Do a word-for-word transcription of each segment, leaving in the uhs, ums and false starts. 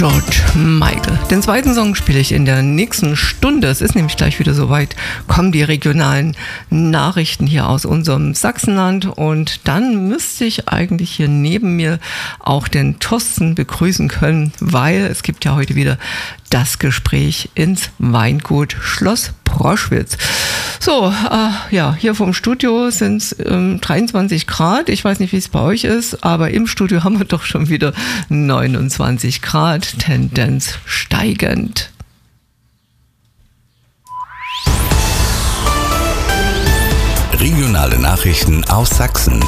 George Michael. Den zweiten Song spiele ich in der nächsten Stunde. Es ist nämlich gleich wieder soweit. Kommen die regionalen Nachrichten hier aus unserem Sachsenland. Und dann müsste ich eigentlich hier neben mir auch den Thorsten begrüßen können, weil es gibt ja heute wieder das Gespräch ins Weingut Schloss Proschwitz. So, äh, ja, hier vom Studio sind es ähm, dreiundzwanzig Grad. Ich weiß nicht, wie es bei euch ist, aber im Studio haben wir doch schon wieder neunundzwanzig Grad, Tendenz steigend. Regionale Nachrichten aus Sachsen.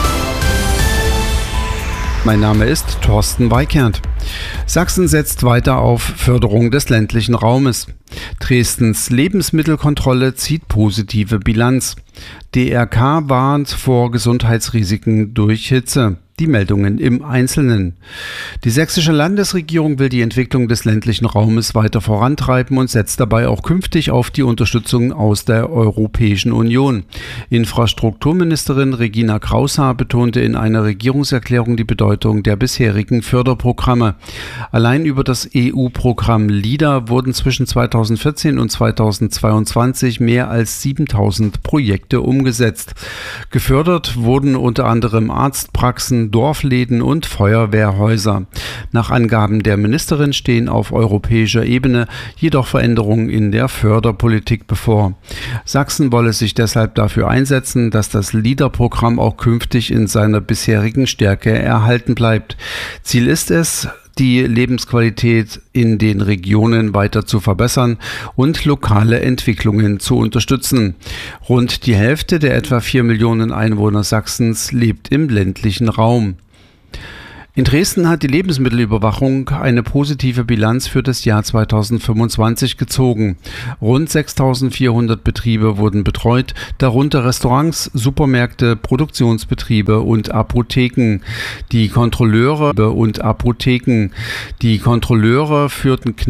Mein Name ist Thorsten Weickert. Sachsen setzt weiter auf Förderung des ländlichen Raumes. Dresdens Lebensmittelkontrolle zieht positive Bilanz. D R K warnt vor Gesundheitsrisiken durch Hitze. Die Meldungen im Einzelnen. Die sächsische Landesregierung will die Entwicklung des ländlichen Raumes weiter vorantreiben und setzt dabei auch künftig auf die Unterstützung aus der Europäischen Union. Infrastrukturministerin Regina Kraushaar betonte in einer Regierungserklärung die Bedeutung der bisherigen Förderprogramme. Allein über das E U-Programm LIDA wurden zwischen zweitausendvierzehn und zweitausendzweiundzwanzig mehr als siebentausend Projekte umgesetzt. Gefördert wurden unter anderem Arztpraxen, Dorfläden und Feuerwehrhäuser. Nach Angaben der Ministerin stehen auf europäischer Ebene jedoch Veränderungen in der Förderpolitik bevor. Sachsen wolle sich deshalb dafür einsetzen, dass das LIDA-Programm auch künftig in seiner bisherigen Stärke erhalten bleibt. Ziel ist es, die Lebensqualität in den Regionen weiter zu verbessern und lokale Entwicklungen zu unterstützen. Rund die Hälfte der etwa vier Millionen Einwohner Sachsens lebt im ländlichen Raum. In Dresden hat die Lebensmittelüberwachung eine positive Bilanz für das Jahr zweitausendfünfundzwanzig gezogen. Rund sechstausendvierhundert Betriebe wurden betreut, darunter Restaurants, Supermärkte, Produktionsbetriebe und Apotheken. Die Kontrolleure und Apotheken. Die Kontrolleure führten